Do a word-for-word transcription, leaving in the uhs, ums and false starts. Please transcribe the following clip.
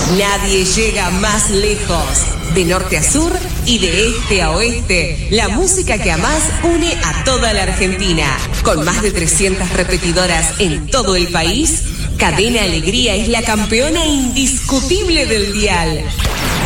Nadie llega más lejos. De norte a sur y de este a oeste, la música que amás une a toda la Argentina. Con más de trescientas repetidoras en todo el país, Cadena Alegría es la campeona indiscutible del dial.